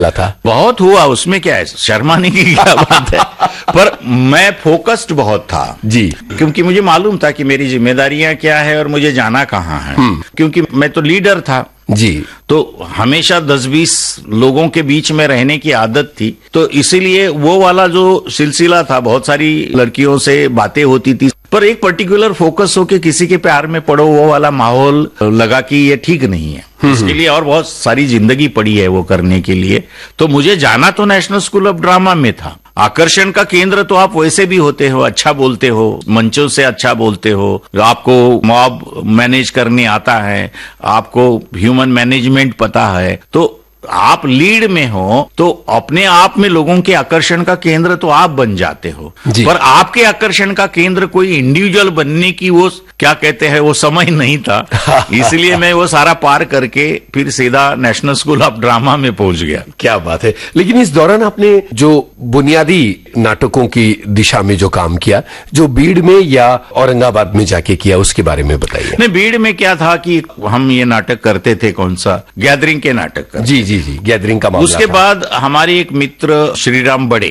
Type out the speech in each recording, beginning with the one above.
था? बहुत हुआ, उसमें क्या है, शर्माने की क्या बात है। पर मैं फोकस्ड बहुत था जी, क्योंकि मुझे मालूम था कि मेरी जिम्मेदारियां क्या है और मुझे जाना कहाँ है। क्योंकि मैं तो लीडर था जी, तो हमेशा 10-20 लोगों के बीच में रहने की आदत थी, तो इसीलिए वो वाला जो सिलसिला था, बहुत सारी लड़कियों से बातें होती थी, पर एक पर्टिकुलर फोकस होके किसी के प्यार में पड़ो, वो वाला माहौल लगा कि ये ठीक नहीं है। इसके लिए और बहुत सारी जिंदगी पड़ी है वो करने के लिए। तो मुझे जाना तो नेशनल स्कूल ऑफ ड्रामा में था। आकर्षण का केंद्र तो आप वैसे भी होते हो, अच्छा बोलते हो, मंचों से अच्छा बोलते हो, आपको मॉब मैनेज करने आता है, आपको ह्यूमन मैनेजमेंट पता है, तो आप लीड में हो तो अपने आप में लोगों के आकर्षण का केंद्र तो आप बन जाते हो। पर आपके आकर्षण का केंद्र कोई इंडिविजुअल बनने की वो क्या कहते हैं वो समय नहीं था। इसलिए मैं वो सारा पार करके फिर सीधा नेशनल स्कूल ऑफ ड्रामा में पहुंच गया। क्या बात है। लेकिन इस दौरान आपने जो बुनियादी नाटकों की दिशा में जो काम किया, जो बीड़ में या औरंगाबाद में जाके किया, उसके बारे में बताइए। नहीं, बीड़ में क्या था कि हम ये नाटक करते थे, कौन सा, गैदरिंग के नाटक जी जी जी, गैदरिंग का मामला उसके था। बाद हमारे एक मित्र श्रीराम बड़े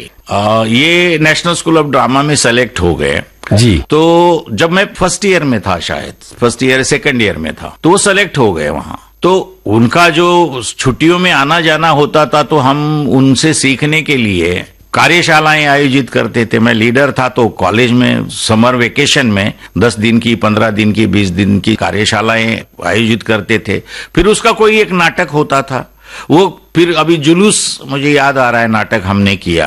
ये नेशनल स्कूल ऑफ ड्रामा में सेलेक्ट हो गए जी। तो जब मैं फर्स्ट ईयर में था, शायद फर्स्ट ईयर सेकंड ईयर में था, तो वो सेलेक्ट हो गए वहां। तो उनका जो छुट्टियों में आना जाना होता था, तो हम उनसे सीखने के लिए कार्यशालाएं आयोजित करते थे। मैं लीडर था तो कॉलेज में समर वेकेशन में 10 दिन की, 15 दिन की, 20 दिन की कार्यशालाएं आयोजित करते थे। फिर उसका कोई एक नाटक होता था, वो फिर अभी जुलूस, मुझे याद आ रहा है, नाटक हमने किया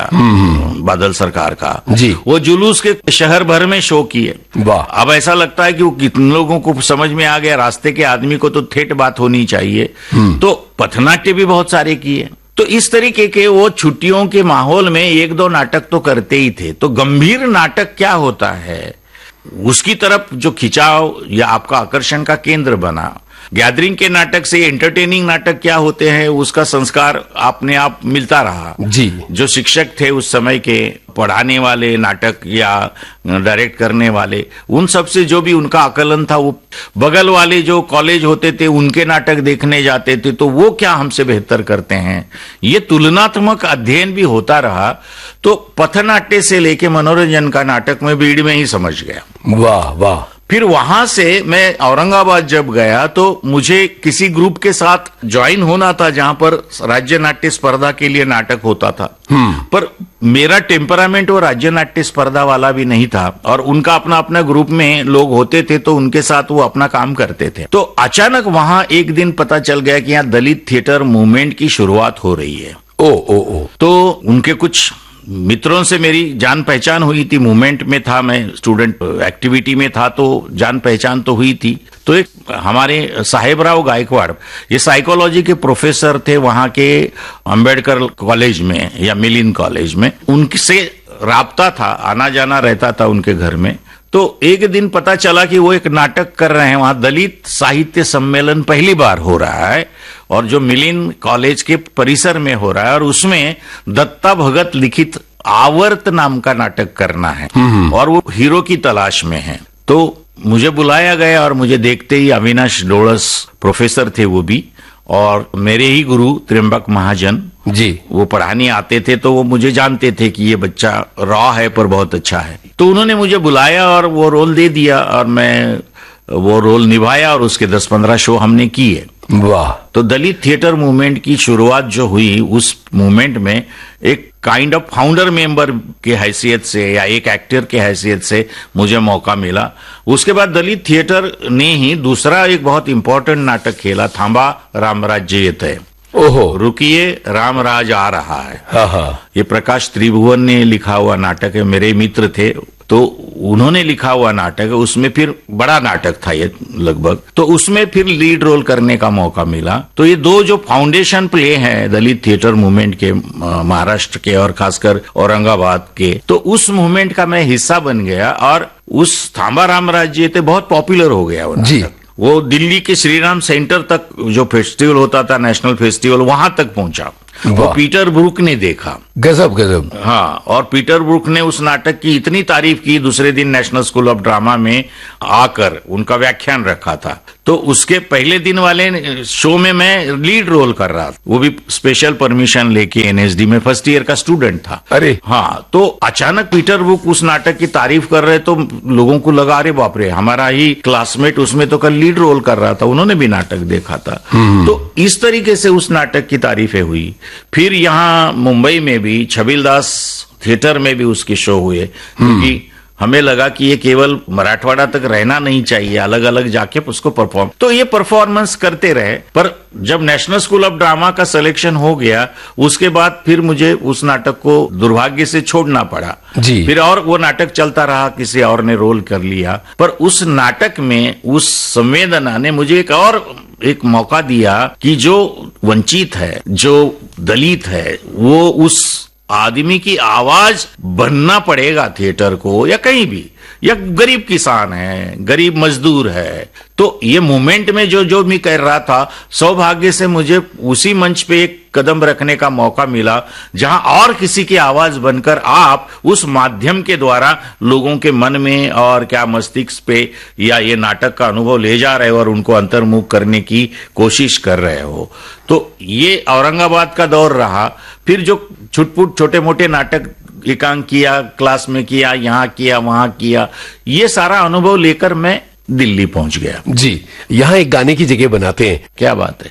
बादल सरकार का जी। वो जुलूस के शहर भर में शो किए। वाह। अब ऐसा लगता है कि वो कितने लोगों को समझ में आ गया, रास्ते के आदमी को तो ठेठ बात होनी चाहिए। तो पथनाट्य भी बहुत सारे किए। तो इस तरीके के वो छुट्टियों के माहौल में 1-2 नाटक तो करते ही थे। तो गंभीर नाटक क्या होता है, उसकी तरफ जो खिंचाव या आपका आकर्षण का केंद्र बना। गैदरिंग के नाटक से एंटरटेनिंग नाटक क्या होते हैं, उसका संस्कार अपने आप मिलता रहा जी। जो शिक्षक थे उस समय के, पढ़ाने वाले, नाटक या डायरेक्ट करने वाले, उन सब से जो भी उनका आकलन था, वो बगल वाले जो कॉलेज होते थे उनके नाटक देखने जाते थे, तो वो क्या हमसे बेहतर करते हैं, ये तुलनात्मक अध्ययन भी होता रहा। तो पथनाट्य से लेके मनोरंजन का नाटक में बीड़ में ही समझ गया। वाह वाह। फिर वहां से मैं औरंगाबाद जब गया तो मुझे किसी ग्रुप के साथ ज्वाइन होना था जहां पर राज्य नाट्य स्पर्धा के लिए नाटक होता था। पर मेरा टेम्परामेंट वो राज्य नाट्य स्पर्धा वाला भी नहीं था, और उनका अपना अपना ग्रुप में लोग होते थे तो उनके साथ वो अपना काम करते थे। तो अचानक वहां एक दिन पता चल गया कि यहाँ दलित थिएटर मूवमेंट की शुरुआत हो रही है। ओ। तो उनके कुछ मित्रों से मेरी जान पहचान हुई थी, मूवमेंट में था, मैं स्टूडेंट एक्टिविटी में था, तो जान पहचान तो हुई थी। तो एक हमारे साहेबराव गायकवाड़, ये साइकोलॉजी के प्रोफेसर थे वहां के अंबेडकर कॉलेज में या मिलिंद कॉलेज में, उनसे राब्ता था, आना जाना रहता था उनके घर में। तो एक दिन पता चला कि वो एक नाटक कर रहे हैं वहां, दलित साहित्य सम्मेलन पहली बार हो रहा है, और जो मिलिंद कॉलेज के परिसर में हो रहा है, और उसमें दत्ता भगत लिखित आवर्त नाम का नाटक करना है, और वो हीरो की तलाश में है। तो मुझे बुलाया गया और मुझे देखते ही अविनाश डोळस प्रोफेसर थे वो भी, और मेरे ही गुरु त्र्यंबक महाजन जी, वो पढ़ाने आते थे, तो वो मुझे जानते थे कि ये बच्चा रॉ है पर बहुत अच्छा है। तो उन्होंने मुझे बुलाया और वो रोल दे दिया, और मैं वो रोल निभाया, और उसके 10-15 शो हमने किए। वाह। तो दलित थिएटर मूवमेंट की शुरुआत जो हुई, उस मूवमेंट में एक काइंड ऑफ फाउंडर मेंबर के हैसियत से या एक एक्टर के हैसियत से मुझे मौका मिला। उसके बाद दलित थिएटर ने ही दूसरा एक बहुत इंपॉर्टेंट नाटक खेला, थांबा रामराज्य येतय। ओहो। रुकिए रामराज आ रहा है। हाँ। ये प्रकाश त्रिभुवन ने लिखा हुआ नाटक है, मेरे मित्र थे तो उन्होंने लिखा हुआ नाटक है। उसमें फिर बड़ा नाटक था ये लगभग, तो उसमें फिर लीड रोल करने का मौका मिला। तो ये दो जो फाउंडेशन प्ले हैं दलित थिएटर मूवमेंट के, महाराष्ट्र के और खासकर औरंगाबाद के, तो उस मूवमेंट का मैं हिस्सा बन गया, और उस थांबा रामराज्य ते बहुत पॉपुलर हो गया वो जी। नाटक। वो दिल्ली के श्रीराम सेंटर तक जो फेस्टिवल होता था, नेशनल फेस्टिवल, वहां तक पहुंचा। वो पीटर ब्रूक ने देखा। गजब गजब। हाँ, और पीटर ब्रूक ने उस नाटक की इतनी तारीफ की, दूसरे दिन नेशनल स्कूल ऑफ ड्रामा में आकर उनका व्याख्यान रखा था। तो उसके पहले दिन वाले शो में मैं लीड रोल कर रहा था, वो भी स्पेशल परमिशन लेके एनएसडी में, फर्स्ट ईयर का स्टूडेंट था। अरे हाँ, तो अचानक पीटर बुक उस नाटक की तारीफ कर रहे, तो लोगों को लगा अरे बाप रे, हमारा ही क्लासमेट उसमें तो कल लीड रोल कर रहा था, उन्होंने भी नाटक देखा था। तो इस तरीके से उस नाटक की तारीफें हुई। फिर यहाँ मुंबई में भी छबिलदास थिएटर में भी उसके शो हुए, क्योंकि हमें लगा कि ये केवल मराठवाड़ा तक रहना नहीं चाहिए, अलग अलग जाके उसको परफॉर्म, तो ये परफॉर्मेंस करते रहे। पर जब नेशनल स्कूल ऑफ ड्रामा का सिलेक्शन हो गया, उसके बाद फिर मुझे उस नाटक को दुर्भाग्य से छोड़ना पड़ा जी। फिर और वो नाटक चलता रहा, किसी और ने रोल कर लिया। पर उस नाटक में उस संवेदना ने मुझे एक मौका दिया कि जो वंचित है, जो दलित है, वो उस आदमी की आवाज बनना पड़ेगा थिएटर को, या कहीं भी, या गरीब किसान है, गरीब मजदूर है। तो ये मूवमेंट में जो मैं कर रहा था, सौभाग्य से मुझे उसी मंच पे एक कदम रखने का मौका मिला, जहां और किसी की आवाज बनकर आप उस माध्यम के द्वारा लोगों के मन में और क्या मस्तिष्क पे या ये नाटक का अनुभव ले जा रहे हो और उनको अंतर्मुख करने की कोशिश कर रहे हो। तो ये औरंगाबाद का दौर रहा। फिर जो छुटपुट छोटे मोटे नाटक एकांक किया, क्लास में किया, यहाँ किया, वहां किया, ये सारा अनुभव लेकर मैं दिल्ली पहुंच गया। जी, यहाँ एक गाने की जगह बनाते हैं। क्या बात है।